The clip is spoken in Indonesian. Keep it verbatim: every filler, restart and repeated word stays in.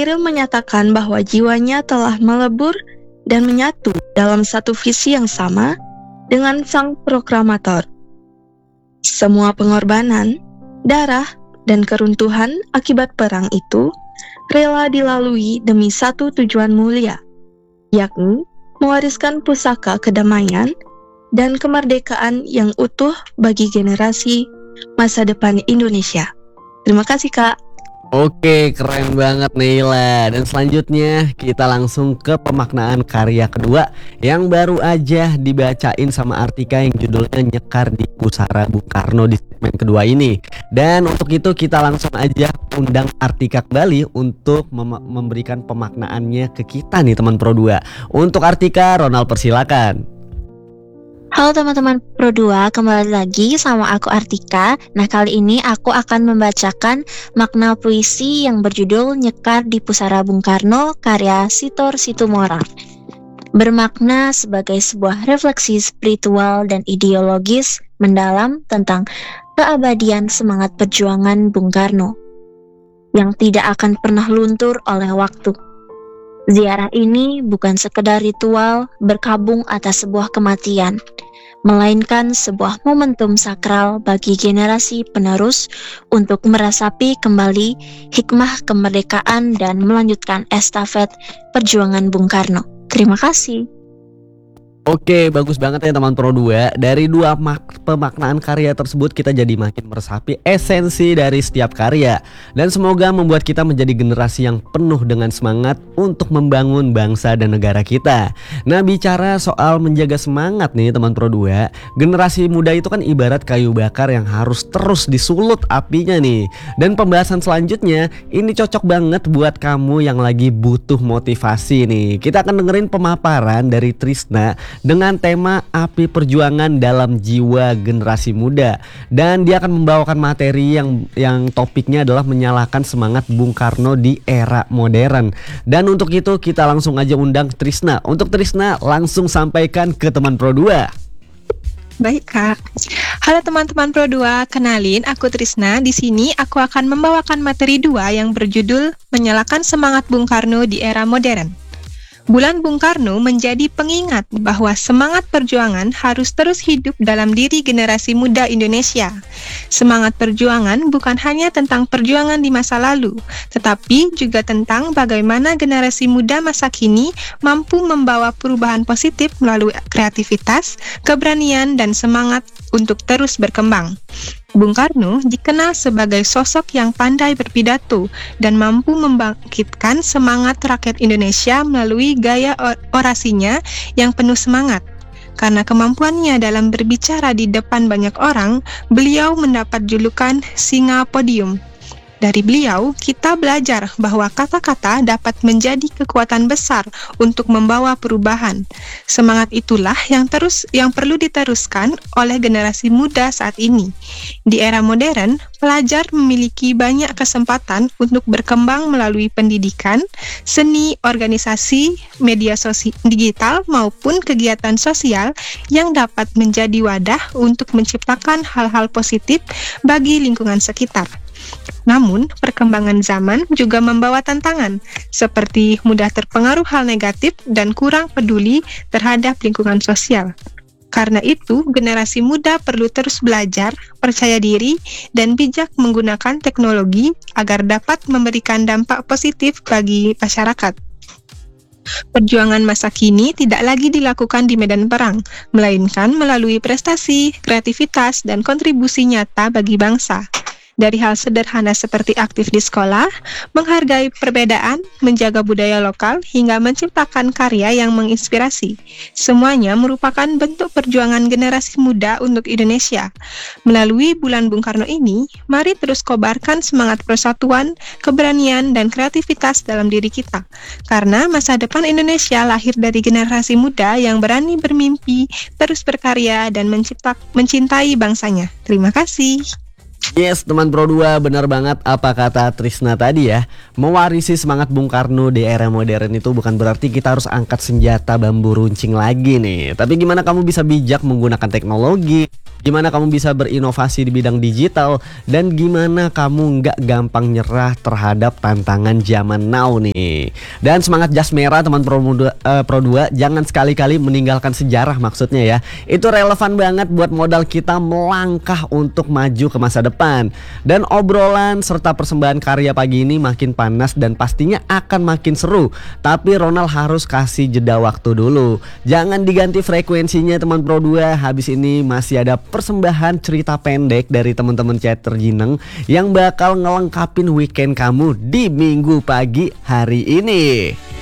Hairil menyatakan bahwa jiwanya telah melebur dan menyatu dalam satu visi yang sama dengan sang proklamator. Semua pengorbanan, darah, dan keruntuhan akibat perang itu rela dilalui demi satu tujuan mulia, yakni mewariskan pusaka kedamaian dan kemerdekaan yang utuh bagi generasi masa depan Indonesia. Terima kasih, Kak. Oke, keren banget Neila. Dan selanjutnya kita langsung ke pemaknaan karya kedua yang baru aja dibacain sama Artika, yang judulnya Nyekar di Pusara Bung Karno di segmen kedua ini. Dan untuk itu kita langsung aja undang Artika kembali untuk mem- memberikan pemaknaannya ke kita nih teman Pro dua. Untuk Artika, Ronald persilakan. Halo teman-teman Pro dua, kembali lagi sama aku Artika. Nah, kali ini aku akan membacakan makna puisi yang berjudul Nyekar di Pusara Bung Karno karya Sitor Situmorang. Bermakna sebagai sebuah refleksi spiritual dan ideologis mendalam tentang keabadian semangat perjuangan Bung Karno yang tidak akan pernah luntur oleh waktu. Ziarah ini bukan sekedar ritual berkabung atas sebuah kematian, melainkan sebuah momentum sakral bagi generasi penerus untuk meresapi kembali hikmah kemerdekaan dan melanjutkan estafet perjuangan Bung Karno. Terima kasih. Oke, bagus banget ya teman Pro dua. Dari dua mak- pemaknaan karya tersebut kita jadi makin meresapi esensi dari setiap karya. Dan semoga membuat kita menjadi generasi yang penuh dengan semangat untuk membangun bangsa dan negara kita. Nah, bicara soal menjaga semangat nih teman Pro dua, generasi muda itu kan ibarat kayu bakar yang harus terus disulut apinya nih. Dan pembahasan selanjutnya ini cocok banget buat kamu yang lagi butuh motivasi nih. Kita akan dengerin pemaparan dari Trisna dengan tema Api Perjuangan dalam Jiwa Generasi Muda, dan dia akan membawakan materi yang yang topiknya adalah menyalakan semangat Bung Karno di era modern. Dan untuk itu kita langsung aja undang Trisna. Untuk Trisna, langsung sampaikan ke teman Pro dua. Baik, Kak. Halo teman-teman Pro dua, kenalin aku Trisna. Di sini aku akan membawakan materi dua yang berjudul Menyalakan Semangat Bung Karno di Era Modern. Bulan Bung Karno menjadi pengingat bahwa semangat perjuangan harus terus hidup dalam diri generasi muda Indonesia. Semangat perjuangan bukan hanya tentang perjuangan di masa lalu, tetapi juga tentang bagaimana generasi muda masa kini mampu membawa perubahan positif melalui kreativitas, keberanian, dan semangat untuk terus berkembang. Bung Karno dikenal sebagai sosok yang pandai berpidato dan mampu membangkitkan semangat rakyat Indonesia melalui gaya orasinya yang penuh semangat. Karena kemampuannya dalam berbicara di depan banyak orang, beliau mendapat julukan Singa Podium. Dari beliau, kita belajar bahwa kata-kata dapat menjadi kekuatan besar untuk membawa perubahan. Semangat itulah yang terus yang perlu diteruskan oleh generasi muda saat ini. Di era modern, pelajar memiliki banyak kesempatan untuk berkembang melalui pendidikan, seni, organisasi, media sosial digital maupun kegiatan sosial yang dapat menjadi wadah untuk menciptakan hal-hal positif bagi lingkungan sekitar. Namun, perkembangan zaman juga membawa tantangan, seperti mudah terpengaruh hal negatif dan kurang peduli terhadap lingkungan sosial. Karena itu, generasi muda perlu terus belajar, percaya diri, dan bijak menggunakan teknologi agar dapat memberikan dampak positif bagi masyarakat. Perjuangan masa kini tidak lagi dilakukan di medan perang, melainkan melalui prestasi, kreativitas, dan kontribusi nyata bagi bangsa. Dari hal sederhana seperti aktif di sekolah, menghargai perbedaan, menjaga budaya lokal, hingga menciptakan karya yang menginspirasi. Semuanya merupakan bentuk perjuangan generasi muda untuk Indonesia. Melalui bulan Bung Karno ini, mari terus kobarkan semangat persatuan, keberanian, dan kreativitas dalam diri kita. Karena masa depan Indonesia lahir dari generasi muda yang berani bermimpi, terus berkarya, dan mencipta, mencintai bangsanya. Terima kasih. Yes, teman Pro dua, benar banget apa kata Trisna tadi ya. Mewarisi semangat Bung Karno di era modern itu bukan berarti kita harus angkat senjata bambu runcing lagi nih. Tapi gimana kamu bisa bijak menggunakan teknologi, gimana kamu bisa berinovasi di bidang digital, dan gimana kamu nggak gampang nyerah terhadap tantangan zaman now nih. Dan semangat jas merah teman Pro dua, uh, Pro dua, jangan sekali-kali meninggalkan sejarah maksudnya ya. Itu relevan banget buat modal kita melangkah untuk maju ke masa depan. Dan obrolan serta persembahan karya pagi ini makin panas dan pastinya akan makin seru. Tapi Ronald harus kasih jeda waktu dulu. Jangan diganti frekuensinya teman Pro dua. Habis ini masih ada persembahan cerita pendek dari teman-teman chat terjineng yang bakal ngelengkapin weekend kamu di Minggu pagi hari ini.